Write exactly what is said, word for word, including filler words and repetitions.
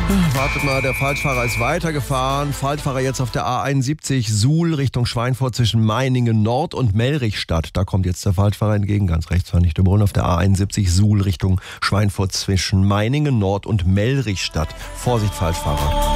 Wartet mal, der Falschfahrer ist weitergefahren. Falschfahrer jetzt auf der A einundsiebzig Suhl Richtung Schweinfurt zwischen Meiningen Nord und Mellrichstadt. Da kommt jetzt der Falschfahrer entgegen, ganz rechts von Nichtebrunn auf der A einundsiebzig Suhl Richtung Schweinfurt zwischen Meiningen Nord und Mellrichstadt. Vorsicht, Falschfahrer.